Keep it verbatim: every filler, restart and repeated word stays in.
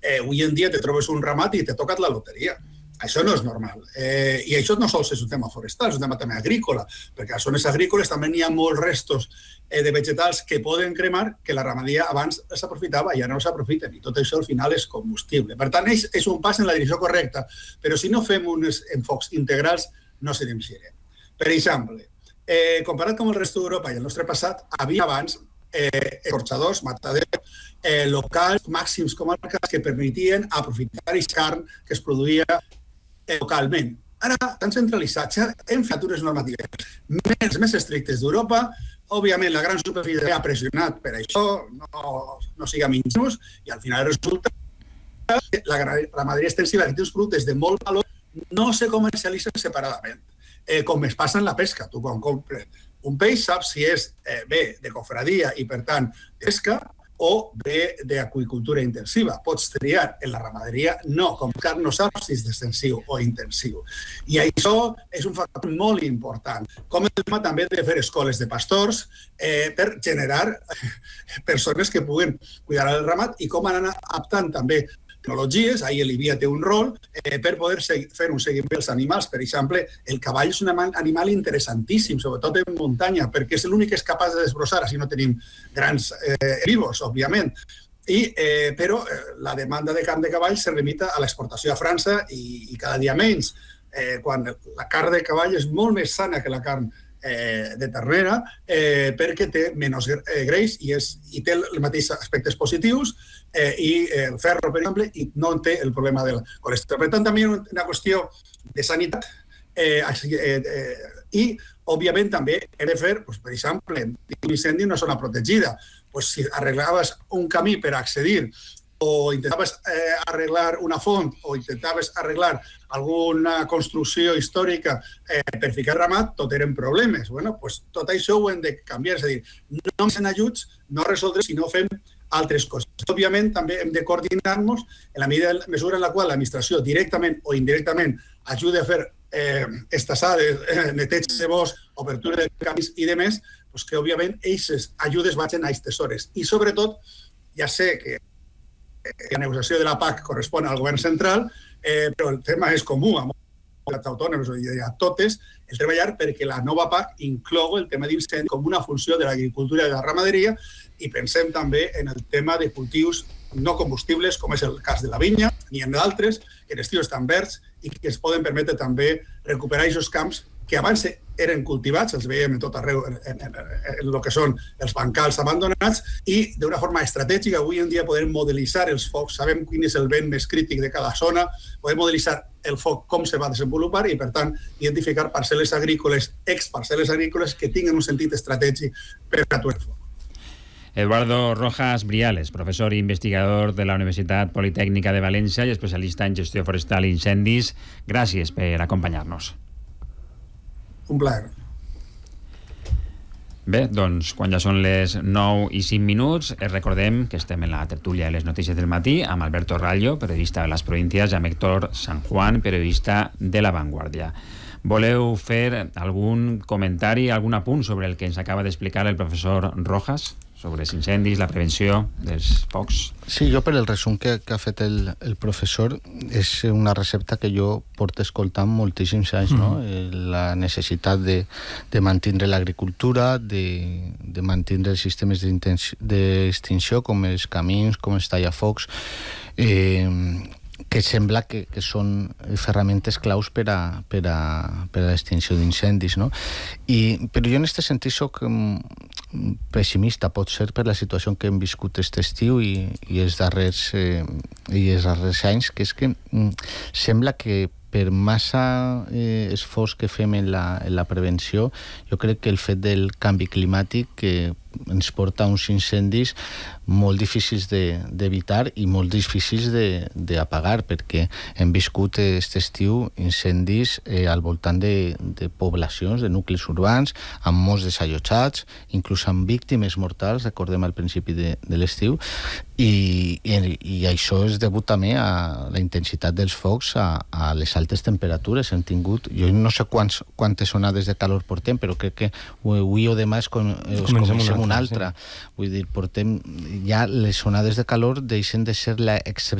eh, avui en dia te trobes un ramat i t'ha tocat la loteria. Això no és normal. Eh, I això no sols és un tema forestal, és un tema també agrícola, perquè a les zones agrícoles també n'hi ha molts restos eh, de vegetals que poden cremar que la ramaderia abans s'aprofitava i ara no s'aprofiten, i tot això al final és combustible. Per tant, és, és un pas en la direcció correcta, però si no fem uns enfocs integrals no serem xerem. Per exemple, eh, comparat amb el resto d'Europa i el nostre passat, havia abans eh, escorxadors, matadors, eh, locals, màxims comarques que permetien aprofitar aquesta carn que es produïa localment. Ara, tan centralitzats, hem fet unes normatives més, més estrictes d'Europa. Òbviament, la gran superfície ha pressionat per això, no, no siguem ingenus, i al final resulta que la ramaderia extensiva, que té uns productes de molt valor, no se comercialitzen separadament, eh, com es passa en la pesca. Tu, quan compres un peix, saps si és eh, bé de cofradia i, per tant, pesca, o bé d'aqüicultura intensiva. Pots triar. En la ramaderia no, com que no saps si és d'extensiu o intensiu. I això és un factor molt important. Com el tema també de fer escoles de pastors eh, per generar persones que puguin cuidar el ramat i com anar adaptant també tecnologies, ahir l'I V I A té un rol eh, per poder fer un seguiment dels animals. Per exemple, el cavall és un animal interessantíssim, sobretot en muntanya, perquè és l'únic que és capaç de desbrossar, així no tenim grans eh, herbívors, òbviament. I, eh, però eh, la demanda de carn de cavall se remita a l'exportació a França i, i cada dia menys, eh, quan la carn de cavall és molt més sana que la carn Eh, de ternera, eh, perquè té menys eh, greix i, és, i té els mateixos aspectes positius eh, i eh, el ferro, per exemple, i no té el problema del colesterol. Per tant, també una qüestió de sanitat eh, eh, eh, i, òbviament, també he de fer, doncs, per exemple, un incendi en una zona protegida. Doncs, si arreglaves un camí per accedir o intentaves eh, arreglar una font o intentaves arreglar alguna construcció històrica eh, per ficar ramat, tot eren problemes. Bueno, pues, tot això ho hem de canviar, és a dir, no només en ajuts, no resoldre, sinó fem altres coses. Òbviament, també hem de coordinar-nos en la mesura en la qual l'administració directament o indirectament ajuda a fer eh, estassades, eh, neteig de bosc, obertura de camins i demés, pues que, òbviament, aquestes ajudes vagin a aquestes hores. I, sobretot, ja sé que la negociació de la P A C correspon al govern central, eh, però el tema és comú a les autònomes i a totes, el treballar perquè la nova P A C inclou el tema d'incendi com una funció de l'agricultura i de la ramaderia i pensem també en el tema de cultius no combustibles, com és el cas de la vinya, ni en d'altres, que en estiu estan verds i que es poden permetre també recuperar aquests camps que abans eren cultivats, els veiem en tot arreu, en, en, en, en el que són els bancals abandonats, i d'una forma estratègica avui en dia podem modelitzar els focs, sabem quin és el vent més crític de cada zona, podem modelitzar el foc com se va desenvolupar i, per tant, identificar parcel·les agrícoles, ex-parcel·les agrícoles que tinguin un sentit estratègic per aturar el foc. Eduardo Rojas Briales, profesor i investigador de la Universitat Politècnica de València i especialista en gestió forestal i incendis, gràcies per acompanyar-nos. Un plaer. Bé, doncs, quan ja són les nou i cinc minuts, recordem que estem en la tertúlia de les notícies del matí amb Alberto Rallo, periodista de les províncies, i amb Héctor San Juan, periodista de La Vanguardia. Voleu fer algun comentari, algun apunt sobre el que ens acaba d'explicar el professor Rojas? Sobre els incendis, la prevenció dels focs? Sí, jo per el resum que, que ha fet el, el professor és una recepta que jo porto escoltant moltíssims anys, no? Mm. La necessitat de, de mantenir l'agricultura, de, de mantenir els sistemes d'extinció com els camins, com els tallafocs, eh, que sembla que, que són ferramentes claus per a, per a, per a l'extinció d'incendis, no? I, però jo en aquest sentit soc pessimista, pot ser per la situació que hem viscut aquest estiu i, i, els darrers, eh, i els darrers anys, que és que mm, sembla que per massa eh, esforç que fem en la, en la prevenció, jo crec que el fet del canvi climàtic que ens porta a uns incendis molt difícils d'evitar de, i molt difícils d'apagar, perquè hem viscut aquest estiu incendis eh, al voltant de, de poblacions, de nuclis urbans, amb molts desallotjats, inclús amb víctimes mortals, recordem al principi de, de l'estiu, i, i, i això és degut també a la intensitat dels focs, a, a les altes temperatures. Hem tingut, jo no sé quants, quantes onades de calor portem, però crec que avui o demà es, com, es comencem una altra. Sí. Vull dir, portem ja les onades de calor deixen de ser l'excepció